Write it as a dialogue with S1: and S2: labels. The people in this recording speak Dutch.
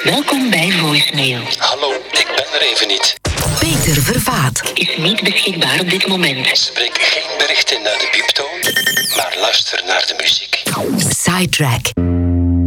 S1: Welkom bij Voicemail.
S2: Hallo, ik ben er even niet.
S1: Peter Vervaat is niet beschikbaar op dit moment.
S2: Spreek geen bericht in naar de pieptoon, maar luister naar de muziek.
S1: Sidetrack